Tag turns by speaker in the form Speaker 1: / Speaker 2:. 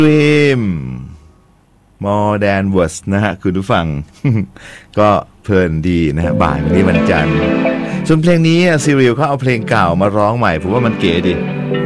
Speaker 1: Dream More Than Words นะฮะคุณผู้ฟัง ก็เพลินดีนะฮะบ่ายวันนี้วันจันทร์ส่วนเพลงนี้ซิริลเขาเอาเพลงเก่ามาร้องใหม่ผมว่ามันเก๋ดี